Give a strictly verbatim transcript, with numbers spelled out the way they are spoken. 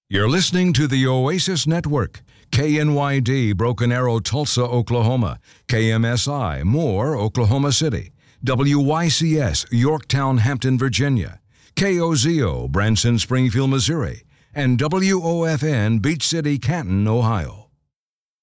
You're listening to the Oasis Network, K N Y D, Broken Arrow, Tulsa, Oklahoma, K M S I, Moore, Oklahoma City, W Y C S, Yorktown, Hampton, Virginia, K O Z O, Branson, Springfield, Missouri, and W O F N, Beach City, Canton, Ohio.